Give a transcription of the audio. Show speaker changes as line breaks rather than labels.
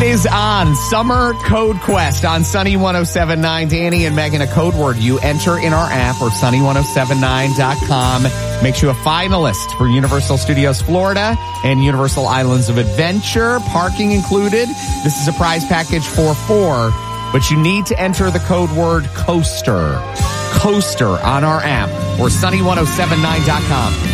It is on Summer Code Quest on Sunny 107.9. Danny and Megan, a code word you enter in our app or sunny1079.com makes you a finalist for Universal Studios Florida and Universal Islands of Adventure. Parking included. This is a prize package for 4, but you need to enter the code word coaster. Coaster on our app or sunny1079.com.